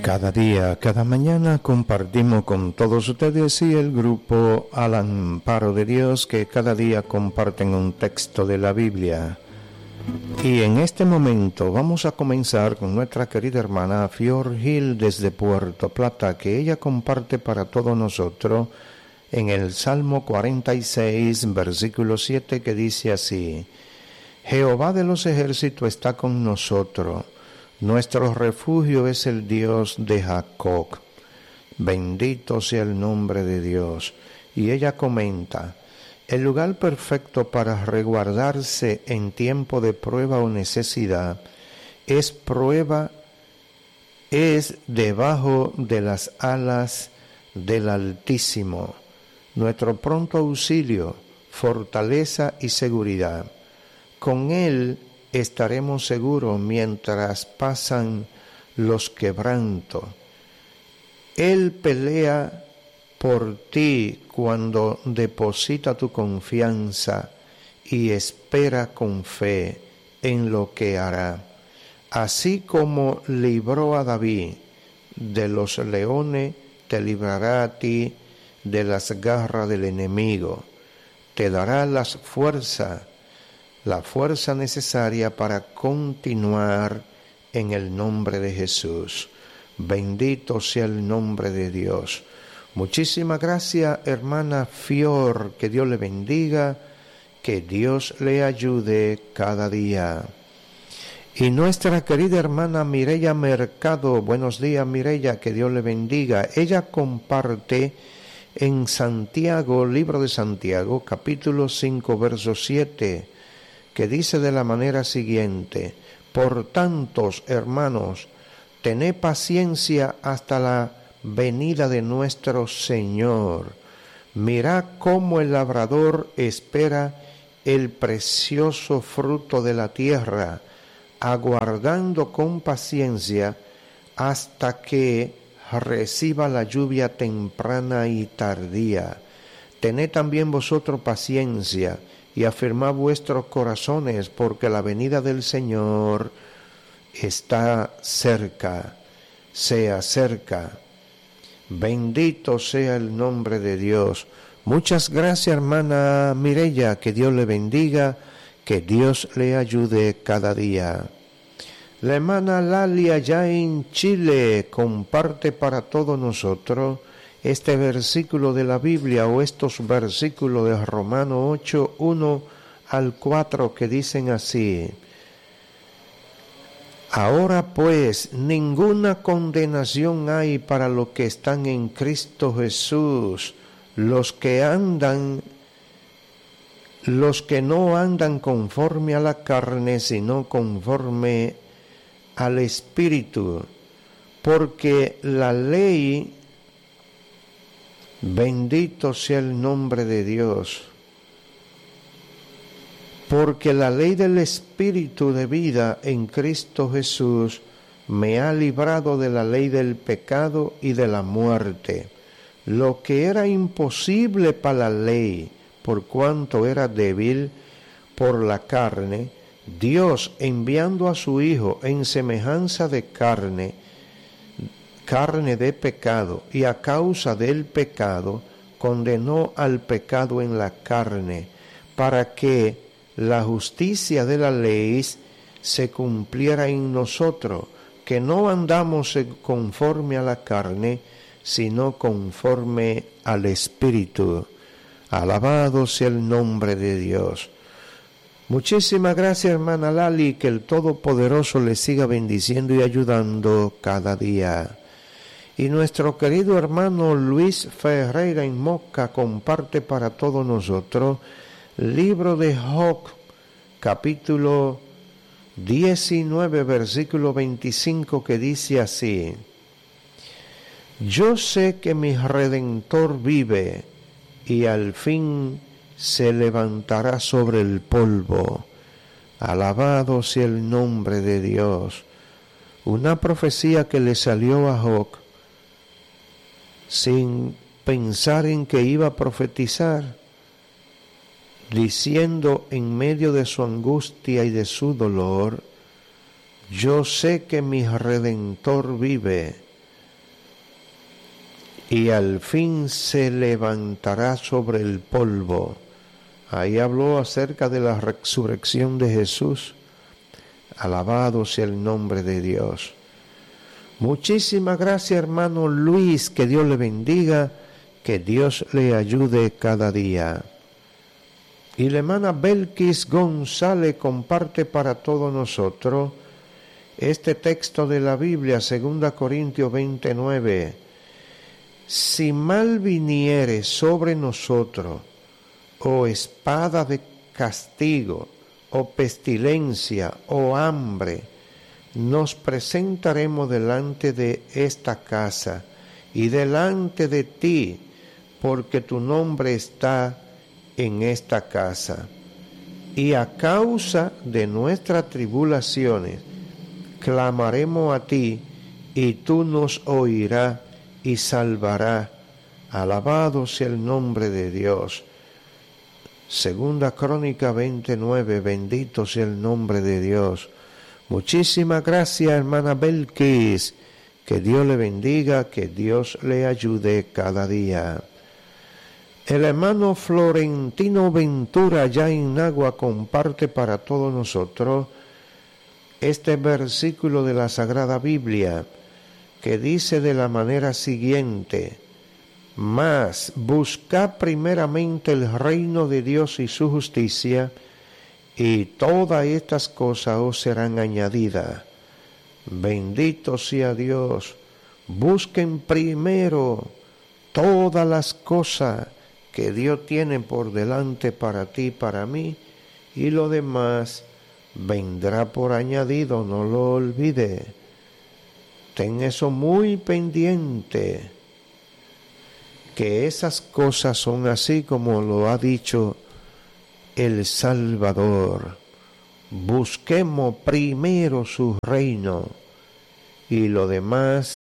Cada día, cada mañana compartimos con todos ustedes y el grupo Al Amparo de Dios, que cada día comparten un texto de la Biblia. Y en este momento vamos a comenzar con nuestra querida hermana Fior Gil desde Puerto Plata, que ella comparte para todos nosotros en el Salmo 46, versículo 7, que dice así: Jehová de los ejércitos está con nosotros. Nuestro refugio es el Dios de Jacob. Bendito sea el nombre de Dios. Y ella comenta: el lugar perfecto para resguardarse en tiempo de prueba o necesidad es debajo de las alas del Altísimo. Nuestro pronto auxilio, fortaleza y seguridad. Con Él estaremos seguros mientras pasan los quebrantos. Él pelea por ti cuando deposita tu confianza y espera con fe en lo que hará. Así como libró a David de los leones, te librará a ti de las garras del enemigo. Te dará la fuerza necesaria para continuar en el nombre de Jesús. Bendito sea el nombre de Dios. Muchísimas gracias, hermana Fior, que Dios le bendiga, que Dios le ayude cada día. Y nuestra querida hermana Mireya Mercado, buenos días Mireya, que Dios le bendiga. Ella comparte en Santiago, libro de Santiago, capítulo 5, verso 7, que dice de la manera siguiente: por tanto, hermanos, tened paciencia hasta la venida de nuestro Señor. Mirad cómo el labrador espera el precioso fruto de la tierra, aguardando con paciencia hasta que reciba la lluvia temprana y tardía. Tened también vosotros paciencia y afirmad vuestros corazones, porque la venida del Señor está cerca, se acerca. Bendito sea el nombre de Dios. Muchas gracias, hermana Mireya, que Dios le bendiga, que Dios le ayude cada día. La hermana Lali, allá en Chile, comparte para todos nosotros este versículo de la Biblia, o estos versículos de Romanos 8, 1 al 4, que dicen así: ahora pues ninguna condenación hay para los que están en Cristo Jesús, los que no andan conforme a la carne, sino conforme al Espíritu, porque la ley, bendito sea el nombre de Dios, porque la ley del Espíritu de vida en Cristo Jesús me ha librado de la ley del pecado y de la muerte. Lo que era imposible para la ley, por cuanto era débil por la carne, Dios, enviando a su Hijo en semejanza de carne de pecado, y a causa del pecado, condenó al pecado en la carne, para que la justicia de la ley se cumpliera en nosotros, que no andamos conforme a la carne, sino conforme al Espíritu. Alabado sea el nombre de Dios. Muchísimas gracias, hermana Lali, que el Todopoderoso le siga bendiciendo y ayudando cada día. Y nuestro querido hermano Luis Ferreira en Moca comparte para todos nosotros libro de Job, capítulo 19, versículo 25, que dice así: yo sé que mi Redentor vive y al fin se levantará sobre el polvo. Alabado sea el nombre de Dios. Una profecía que le salió a Job sin pensar en que iba a profetizar, diciendo en medio de su angustia y de su dolor: yo sé que mi Redentor vive, y al fin se levantará sobre el polvo. Ahí habló acerca de la resurrección de Jesús. Alabado sea el nombre de Dios. Muchísimas gracias, hermano Luis, que Dios le bendiga, que Dios le ayude cada día. Y la hermana Belkis González comparte para todos nosotros este texto de la Biblia, 2 Corintios 29. Si mal viniere sobre nosotros, o espada de castigo, o pestilencia, o hambre, nos presentaremos delante de esta casa y delante de ti, porque tu nombre está en esta casa. Y a causa de nuestras tribulaciones, clamaremos a ti, y tú nos oirás y salvarás. Alabado sea el nombre de Dios. 2 Crónica 29, bendito sea el nombre de Dios. Muchísimas gracias, hermana Belkis. Que Dios le bendiga, que Dios le ayude cada día. El hermano Florentino Ventura, allá en Nagua, comparte para todos nosotros este versículo de la Sagrada Biblia, que dice de la manera siguiente: mas buscad primeramente el reino de Dios y su justicia, y todas estas cosas os serán añadidas. Bendito sea Dios. Busquen primero todas las cosas que Dios tiene por delante para ti y para mí, y lo demás vendrá por añadido, no lo olvide. Ten eso muy pendiente, que esas cosas son así como lo ha dicho el Salvador. Busquemos primero su reino y lo demás